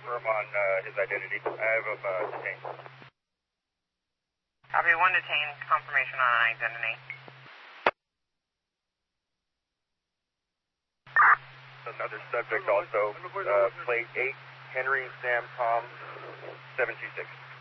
confirm on his identity. I have him detained. Copy, 1 detained, confirmation on identity. Another subject also, plate 8, Henry Sam Tom 726.